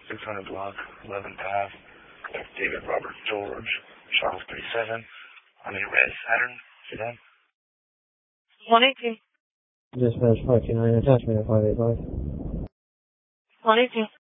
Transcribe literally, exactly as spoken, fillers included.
six hundred block, eleven Path, David Robert George, Charles thirty-seven. I need a red Saturn sedan. one eighteen. Dispatch five two nine, attachment at five eight five. one eighteen.